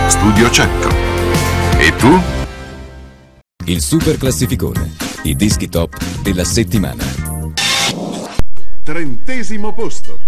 Studio 100. E tu? Il super classificone, i dischi top della settimana. 30° posto.